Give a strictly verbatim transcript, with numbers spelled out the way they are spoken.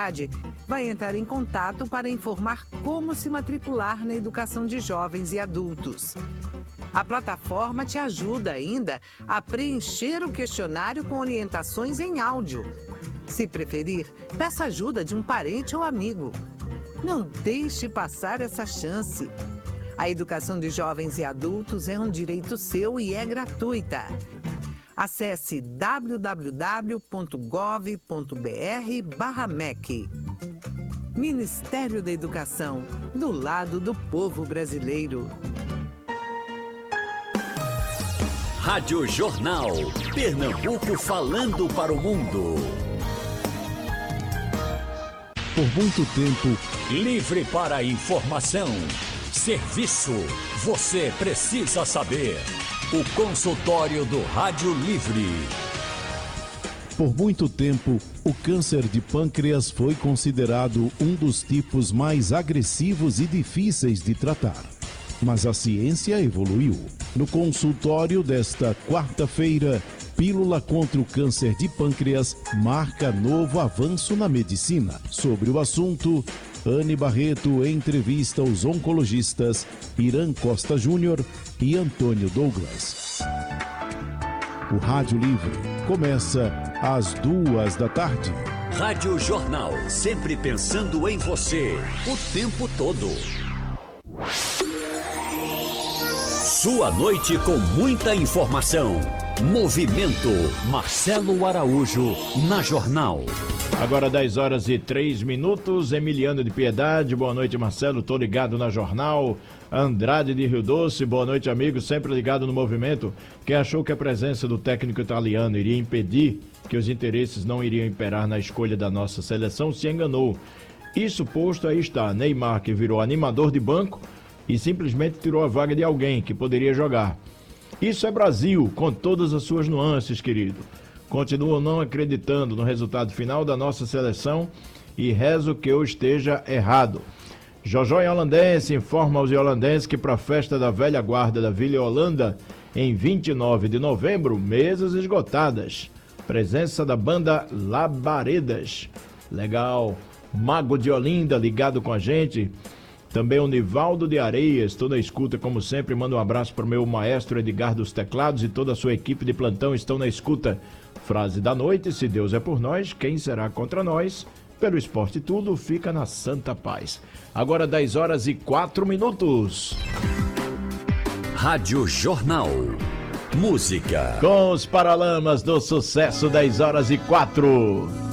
cidade vai entrar em contato para informar como se matricular na educação de jovens e adultos. A plataforma te ajuda ainda a preencher o questionário com orientações em áudio. Se preferir, peça ajuda de um parente ou amigo. Não deixe passar essa chance. A educação de jovens e adultos é um direito seu e é gratuita. Acesse w w w ponto gov ponto b r barra M E C. Ministério da Educação, do lado do povo brasileiro. Rádio Jornal, Pernambuco falando para o mundo. Por muito tempo, livre para a informação. Serviço, você precisa saber. O consultório do Rádio Livre. Por muito tempo, o câncer de pâncreas foi considerado um dos tipos mais agressivos e difíceis de tratar. Mas a ciência evoluiu. No consultório desta quarta-feira, Pílula contra o Câncer de Pâncreas marca novo avanço na medicina. Sobre o assunto, Anne Barreto entrevista os oncologistas Irã Costa Júnior e Antônio Douglas. O Rádio Livre começa às duas da tarde. Rádio Jornal, sempre pensando em você, o tempo todo. Sua noite com muita informação. Movimento Marcelo Araújo na Jornal. Agora dez horas e três minutos, Emiliano de Piedade, boa noite Marcelo, tô ligado na Jornal. Andrade de Rio Doce, boa noite amigo, sempre ligado no movimento. Quem achou que a presença do técnico italiano iria impedir que os interesses não iriam imperar na escolha da nossa seleção, se enganou. Isso posto, aí está, Neymar que virou animador de banco e simplesmente tirou a vaga de alguém que poderia jogar. Isso é Brasil, com todas as suas nuances, querido. Continuo não acreditando no resultado final da nossa seleção e rezo que eu esteja errado. Jojó em Holandense informa aos holandenses que para a festa da velha guarda da Vila Holanda, em vinte e nove de novembro, mesas esgotadas. Presença da banda Labaredas. Legal. Mago de Olinda ligado com a gente. Também o Nivaldo de Areias, estou na escuta como sempre, mando um abraço para o meu maestro Edgar dos Teclados e toda a sua equipe de plantão estão na escuta. Frase da noite, se Deus é por nós, quem será contra nós? Pelo esporte tudo, fica na santa paz. Agora dez horas e quatro minutos. Rádio Jornal. Música. Com os Paralamas do Sucesso, dez horas e quatro.